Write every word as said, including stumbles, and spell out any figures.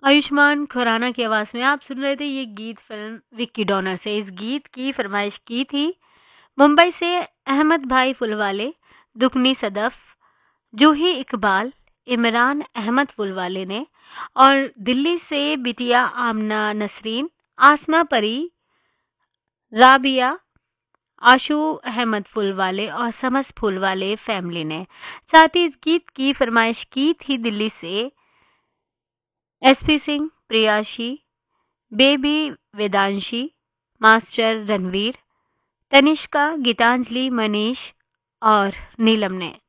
आयुष्मान खुराना की आवाज़ में आप सुन रहे थे ये गीत फिल्म विक्की डोनर से। इस गीत की फरमाइश की थी मुंबई से अहमद भाई फुलवाले, दुखनी सदफ, जूही इकबाल, इमरान अहमद फुलवाले ने, और दिल्ली से बिटिया आमना नसरीन, आसमा परी, राबिया, आशू अहमद फुलवाले और समस फुलवाले फैमिली ने। साथ ही इस गीत की फरमाइश की थी दिल्ली से SP Singh, प्रियाशी, baby Vedanshi, master Ranveer, Tanishka, Geetanjali, Manish और नीलम ने।